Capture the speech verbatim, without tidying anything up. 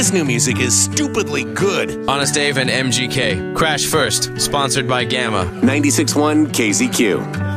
This new music is stupidly good. Honest Dave and M G K. Crash First, sponsored by Gamma. ninety-six point one K Z Q.